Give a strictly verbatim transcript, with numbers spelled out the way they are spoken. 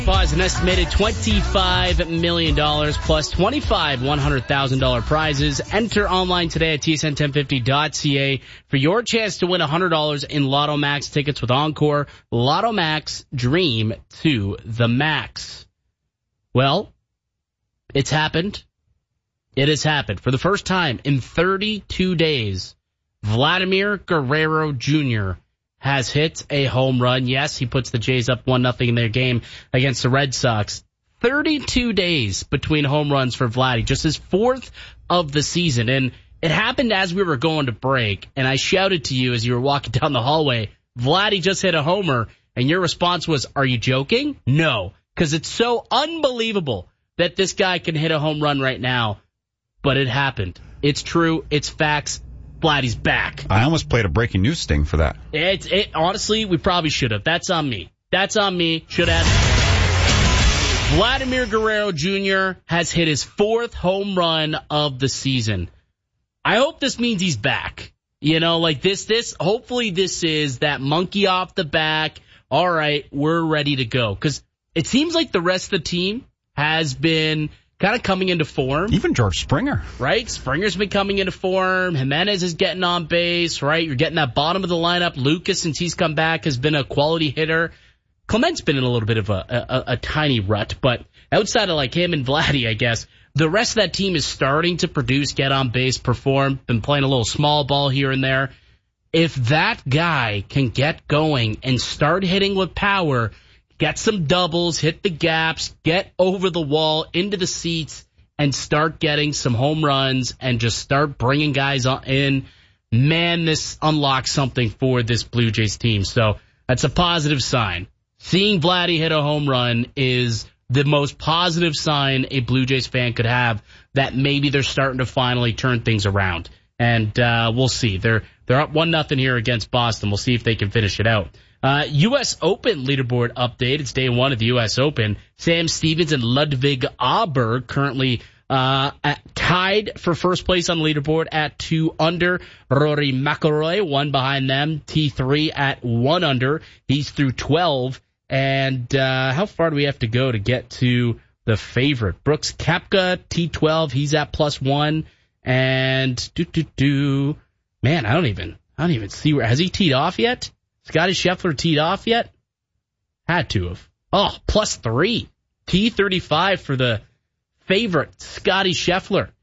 An estimated twenty-five million dollars plus twenty-five one hundred thousand dollars prizes. Enter online today at T S N ten fifty dot C A for your chance to win one hundred dollars in Lotto Max tickets with Encore. Lotto Max, dream to the max. Well, it's happened. It has happened. For the first time in thirty-two days, Vladimir Guerrero Junior has hit a home run. Yes, he puts the Jays up one nothing in their game against the Red Sox. thirty-two days between home runs for Vladdy, just his fourth of the season. And it happened as we were going to break, and I shouted to you as you were walking down the hallway, Vladdy just hit a homer, and your response was, are you joking? No, because it's so unbelievable that this guy can hit a home run right now, but it happened. It's true. It's facts. Vladdy's back. I almost played a breaking news sting for that. It's it, honestly, we probably should have. That's on me. That's on me. Should have. Vladimir Guerrero Junior has hit his fourth home run of the season. I hope this means he's back. You know, like this, this, hopefully this is that monkey off the back. All right, we're ready to go. Because it seems like the rest of the team has been kind of coming into form. Even George Springer. Right? Springer's been coming into form. Jimenez is getting on base, right? You're getting that bottom of the lineup. Lucas, since he's come back, has been a quality hitter. Clement's been in a little bit of a, a, a tiny rut, but outside of like him and Vladdy, I guess, the rest of that team is starting to produce, get on base, perform, been playing a little small ball here and there. If that guy can get going and start hitting with power, get some doubles, hit the gaps, get over the wall, into the seats, and start getting some home runs and just start bringing guys in, man, this unlocks something for this Blue Jays team. So that's a positive sign. Seeing Vladdy hit a home run is the most positive sign a Blue Jays fan could have that maybe they're starting to finally turn things around. And uh, we'll see. They're they're up one nothing here against Boston. We'll see if they can finish it out. Uh, U S Open leaderboard update. It's day one of the U S Open. Sam Stevens and Ludwig Aberg currently uh, at, tied for first place on the leaderboard at two under. Rory McIlroy, one behind them. T three at one under. He's through twelve. And uh, how far do we have to go to get to the favorite? Brooks Koepka, T twelve. He's at plus one. And do do do. Man, I don't even I don't even see where has he teed off yet? Scotty Scheffler teed off yet? Had to have. Oh, plus three. T thirty-five for the favorite, Scotty Scheffler.